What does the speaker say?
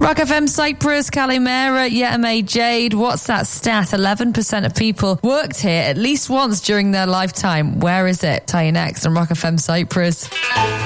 Rock FM Cyprus, Calimera, Yetame Jade. What's that stat? 11% of people worked here at least once during their lifetime. Where is it? Tell you next on Rock FM Cyprus.